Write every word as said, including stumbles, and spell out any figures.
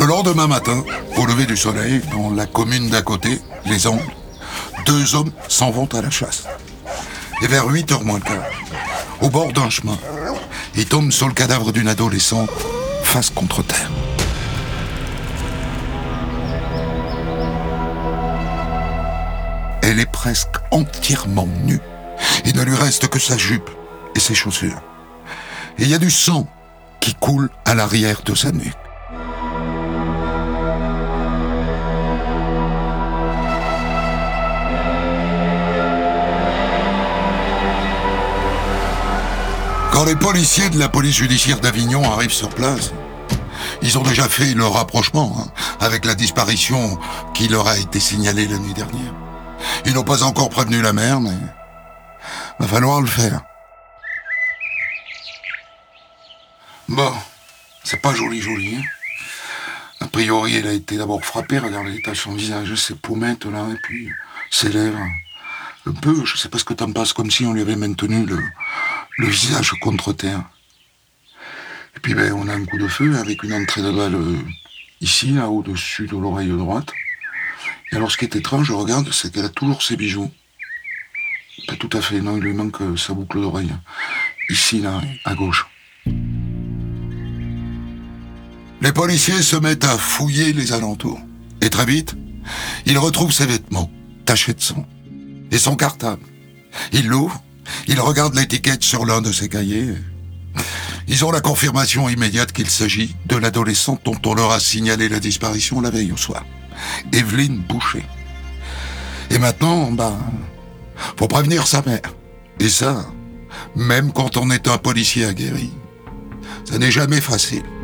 lendemain matin, au lever du soleil, dans la commune d'à côté, les Angles, deux hommes s'en vont à la chasse. Et vers huit heures moins le quart, au bord d'un chemin, ils tombent sur le cadavre d'une adolescente, face contre terre. Elle est presque entièrement nue. Il ne lui reste que sa jupe et ses chaussures. Et il y a du sang qui coule à l'arrière de sa nuque. Quand les policiers de la police judiciaire d'Avignon arrivent sur place, ils ont déjà fait le rapprochement hein, avec la disparition qui leur a été signalée la nuit dernière. Ils n'ont pas encore prévenu la mère, mais va falloir le faire. Bon, c'est pas joli joli. Hein. A priori, elle a été d'abord frappée, regardez les taches sur son visage, ses pommettes là, et puis ses lèvres. Un peu, je sais pas ce que t'en passes, comme si on lui avait maintenu le, le visage contre terre. Et puis ben, on a un coup de feu avec une entrée de balle euh, ici, là, au-dessus de l'oreille droite. Et alors ce qui est étrange, je regarde, c'est qu'elle a toujours ses bijoux. Pas tout à fait, non, il lui manque euh, sa boucle d'oreille. Ici, là, à gauche. Les policiers se mettent à fouiller les alentours. Et très vite, ils retrouvent ses vêtements, tachés de sang. Et son cartable. Ils l'ouvrent, ils regardent l'étiquette sur l'un de ses cahiers. Ils ont la confirmation immédiate qu'il s'agit de l'adolescente dont on leur a signalé la disparition la veille au soir. Evelyne Boucher. Et maintenant, bah, faut prévenir sa mère. Et ça, même quand on est un policier aguerri, ça n'est jamais facile.